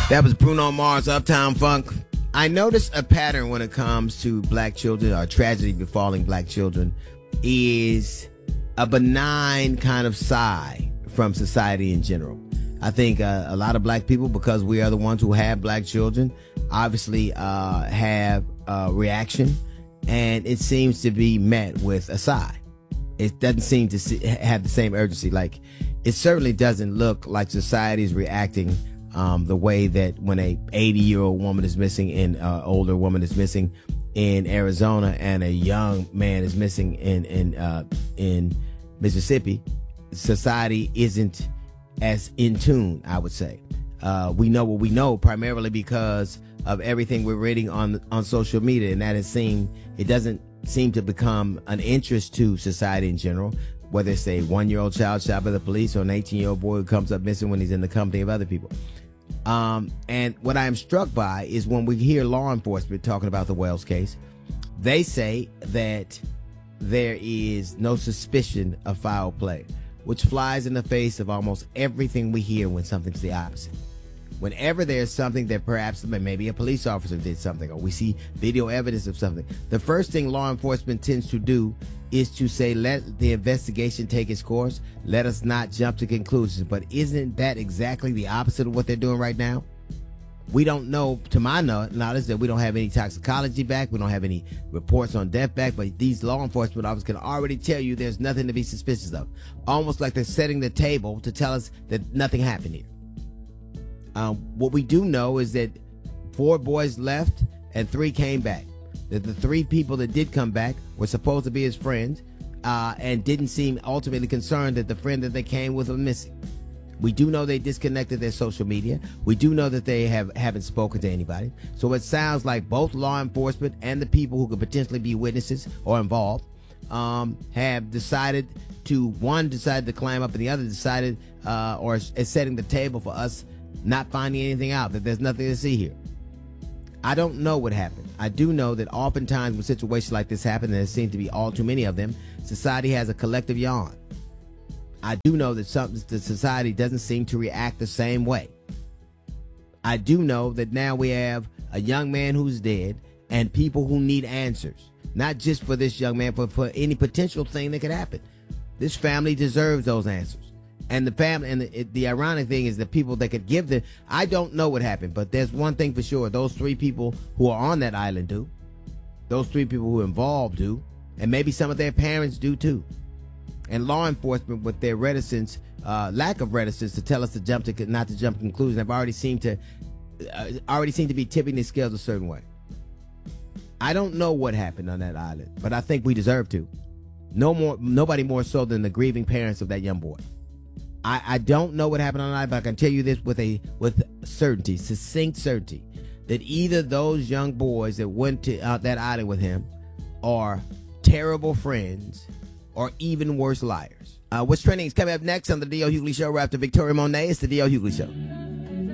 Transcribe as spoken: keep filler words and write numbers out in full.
That was Bruno Mars, Uptown Funk. I notice a pattern when it comes to black children, or tragedy befalling black children, is a benign kind of sigh from society in general. I think uh, a lot of black people, because we are the ones who have black children, obviously uh, have a reaction, and it seems to be met with a sigh. It doesn't seem to see, have the same urgency. Like, it certainly doesn't look like society is reacting um, the way that when a eighty-year-old woman is missing and uh, older woman is missing in Arizona, and a young man is missing in in uh, in Mississippi. Society isn't as in tune, I would say. Uh, we know what we know primarily because of everything we're reading on on social media, and that is seen. It doesn't seem to become an interest to society in general, whether it's a one-year-old child shot by the police or an eighteen-year-old boy who comes up missing when he's in the company of other people. Um, and what I am struck by is when we hear law enforcement talking about the Wells case, they say that there is no suspicion of foul play, which flies in the face of almost everything we hear when something's the opposite. Whenever there's something that perhaps maybe a police officer did something, or we see video evidence of something, the first thing law enforcement tends to do is to say, let the investigation take its course. Let us not jump to conclusions. But isn't that exactly the opposite of what they're doing right now? We don't know, to my knowledge, that we don't have any toxicology back. We don't have any reports on death back. But these law enforcement officers can already tell you there's nothing to be suspicious of. Almost like they're setting the table to tell us that nothing happened here. Um, what we do know is that four boys left and three came back. That the three people that did come back were supposed to be his friends uh, and didn't seem ultimately concerned that the friend that they came with was missing. We do know they disconnected their social media. We do know that they have, haven't spoken to anybody. So it sounds like both law enforcement and the people who could potentially be witnesses or involved um, have decided to, one decided to climb up and the other decided uh, or is, is setting the table for us not finding anything out, that there's nothing to see here. I don't know what happened. I do know that oftentimes when situations like this happen, and there seem to be all too many of them, society has a collective yawn. I do know that some, the society doesn't seem to react the same way. I do know that now we have a young man who's dead and people who need answers, not just for this young man, but for any potential thing that could happen. This family deserves those answers. And the family, and the, the ironic thing is the people that could give them, I don't know what happened, but there's one thing for sure. Those three people who are on that island do. Those three people who are involved do. And maybe some of their parents do too. And law enforcement, with their reticence, uh, lack of reticence to tell us to jump to, not to jump to conclusions, have already seemed to, uh, already seem to be tipping the scales a certain way. I don't know what happened on that island, but I think we deserve to. No more, nobody more so than the grieving parents of that young boy. I, I don't know what happened on the island, but I can tell you this with a with certainty, succinct certainty, that either those young boys that went to uh, that island with him are terrible friends or even worse liars. Uh, what's trending is coming up next on the D L. Hughley Show. Right after Victoria Monet, it's the D L. Hughley Show.